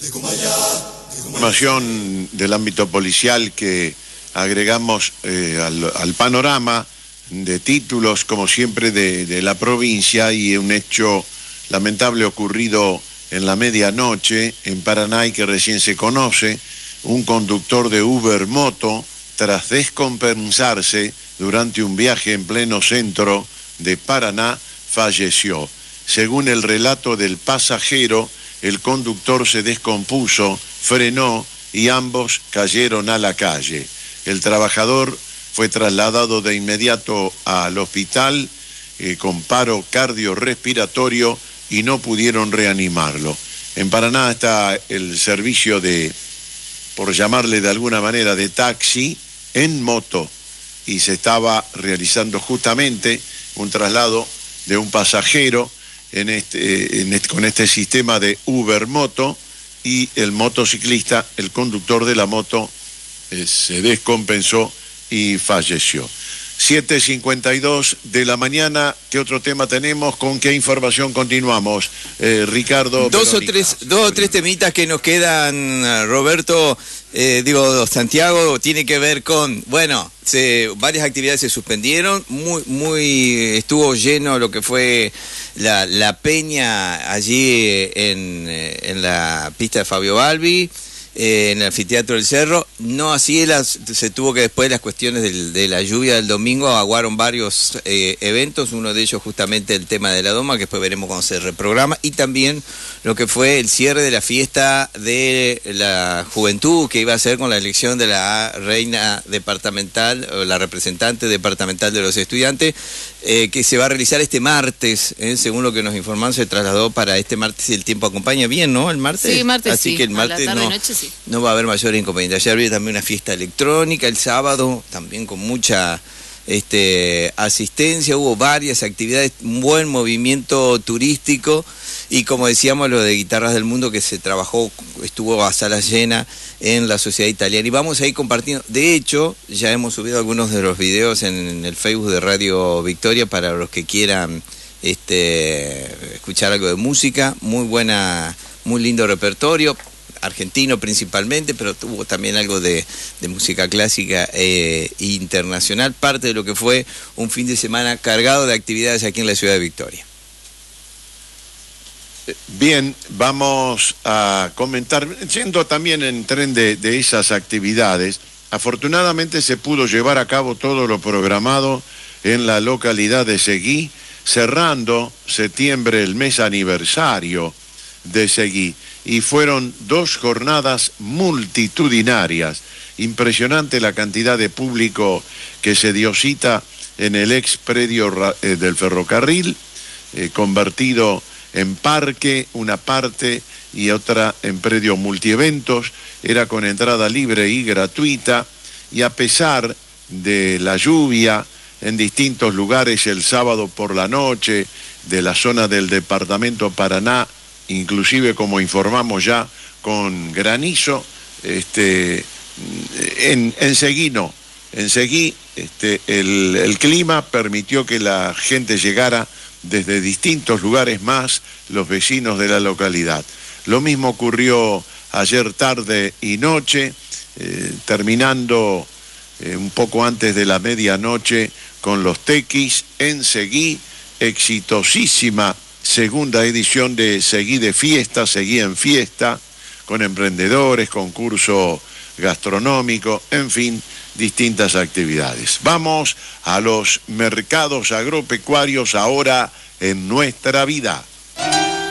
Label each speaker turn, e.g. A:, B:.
A: Información del ámbito policial que agregamos al panorama de títulos, como siempre, de la provincia, y un hecho lamentable ocurrido en la medianoche en Paraná y que recién se conoce. Un conductor de Uber Moto, tras descompensarse durante un viaje en pleno centro de Paraná, falleció. Según el relato del pasajero, el conductor se descompuso, frenó y ambos cayeron a la calle. El trabajador fue trasladado de inmediato al hospital con paro cardiorrespiratorio y no pudieron reanimarlo. En Paraná está el servicio de, por llamarle de alguna manera, de taxi en moto, y se estaba realizando justamente un traslado de un pasajero con este sistema de Uber Moto, y el motociclista, el conductor de la moto, se descompensó y falleció. 7:52 de la mañana. ¿Qué otro tema tenemos? ¿Con qué información continuamos? Ricardo.
B: Dos o tres temitas que nos quedan, Roberto. Santiago, tiene que ver con, varias actividades se suspendieron, estuvo lleno lo que fue la peña allí en la pista de Fabio Balbi, en el anfiteatro del Cerro. No así se tuvo que, después de las cuestiones de la lluvia del domingo, aguaron varios eventos, uno de ellos justamente el tema de la doma, que después veremos cómo se reprograma, y también lo que fue el cierre de la fiesta de la juventud, que iba a ser con la elección de la reina departamental, o la representante departamental de los estudiantes, que se va a realizar este martes, según lo que nos informaron, se trasladó para este martes, y el tiempo acompaña bien, ¿no? El martes.
C: Sí, martes.
B: Así
C: sí.
B: que el martes no va a haber mayor inconveniente. Ayer había también una fiesta electrónica, el sábado también con mucha asistencia, hubo varias actividades, un buen movimiento turístico, y como decíamos, lo de Guitarras del Mundo, que se trabajó, estuvo a sala llena en la Sociedad Italiana, y vamos a ir compartiendo. De hecho, ya hemos subido algunos de los videos en el Facebook de Radio Victoria para los que quieran escuchar algo de música. Muy buena, muy lindo repertorio, argentino principalmente, pero tuvo también algo de música clásica e internacional, parte de lo que fue un fin de semana cargado de actividades aquí en la ciudad de Victoria.
A: Bien, vamos a comentar, yendo también en tren de esas actividades. Afortunadamente se pudo llevar a cabo todo lo programado en la localidad de Seguí, cerrando septiembre, el mes aniversario de Seguí, y fueron 2 jornadas multitudinarias. Impresionante la cantidad de público que se dio cita en el ex predio del ferrocarril, convertido en parque, una parte, y otra en predio multieventos. Era con entrada libre y gratuita, y a pesar de la lluvia en distintos lugares el sábado por la noche de la zona del departamento Paraná, inclusive, como informamos ya, con granizo, en Seguí no. En Seguí el clima permitió que la gente llegara desde distintos lugares más, los vecinos de la localidad. Lo mismo ocurrió ayer tarde y noche, terminando un poco antes de la medianoche con los tequis en Seguí. Exitosísima segunda edición de Seguí de Fiesta, Seguí en Fiesta, con emprendedores, concurso gastronómico, en fin, distintas actividades. Vamos a los mercados agropecuarios ahora en Nuestra Vida.